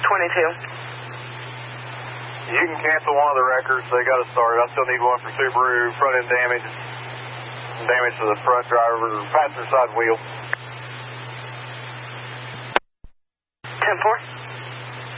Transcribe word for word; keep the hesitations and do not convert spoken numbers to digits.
twenty-two. You can cancel one of the records. They got to start. I still need one for Subaru, front end damage, damage to the front driver, passenger side wheel. ten four.